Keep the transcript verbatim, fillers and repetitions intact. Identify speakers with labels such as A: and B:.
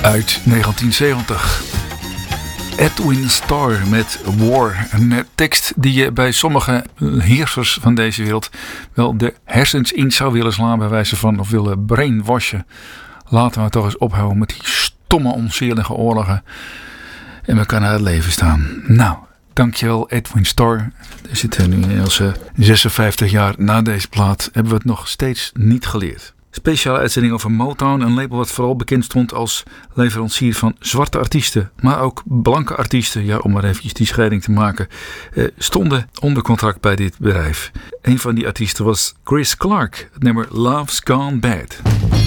A: uit negentien zeventig. Edwin Starr met War. Een tekst die je bij sommige heersers van deze wereld wel de hersens in zou willen slaan bij wijze van, of willen brainwashen. Laten we toch eens ophouden met die stomme, onzielige oorlogen en we kunnen uit het leven staan. Nou, dankjewel Edwin Starr. We zitten nu in onze zesenvijftig jaar na deze plaat. Hebben we het nog steeds niet geleerd. Speciale uitzending over Motown, een label wat vooral bekend stond als leverancier van zwarte artiesten, maar ook blanke artiesten, ja, om maar eventjes die scheiding te maken, eh, stonden onder contract bij dit bedrijf. Een van die artiesten was Chris Clark, het nummer Love's Gone Bad.